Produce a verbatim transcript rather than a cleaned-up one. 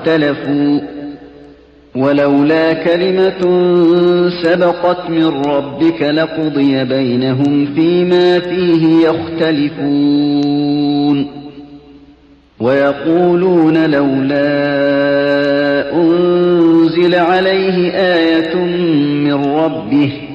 اختلفوا ولولا كلمة سبقت من ربك لقضي بينهم فيما فيه يختلفون ويقولون لولا أنزل عليه آية من ربه